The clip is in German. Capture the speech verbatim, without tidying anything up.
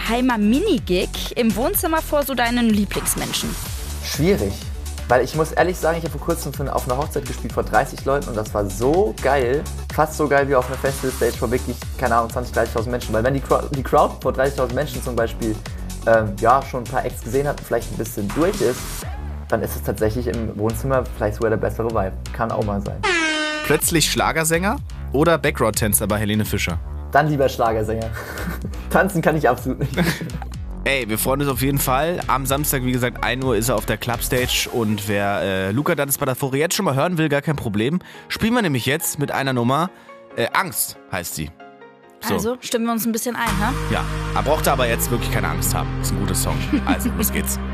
geheimer Minigig im Wohnzimmer vor so deinen Lieblingsmenschen? Schwierig. Weil ich muss ehrlich sagen, ich habe vor kurzem für, auf einer Hochzeit gespielt vor dreißig Leuten und das war so geil. Fast so geil wie auf einer Festival-Stage vor wirklich, keine Ahnung, zwanzigtausend, dreißigtausend Menschen. Weil wenn die, Crowd, die Crowd vor dreißigtausend Menschen zum Beispiel ähm, ja, schon ein paar Acts gesehen hat und vielleicht ein bisschen durch ist, dann ist es tatsächlich im Wohnzimmer vielleicht sogar der bessere Vibe. Kann auch mal sein. Plötzlich Schlagersänger oder Background-Tänzer bei Helene Fischer? Dann lieber Schlagersänger. Tanzen kann ich absolut nicht. Ey, wir freuen uns auf jeden Fall. Am Samstag, wie gesagt, ein Uhr ist er auf der Clubstage. Und wer äh, Luca Dante jetzt schon mal hören will, gar kein Problem. Spielen wir nämlich jetzt mit einer Nummer. Äh, Angst heißt sie. So. Also stimmen wir uns ein bisschen ein, ne? Ja, er braucht aber jetzt wirklich keine Angst haben. Ist ein guter Song. Also, los geht's.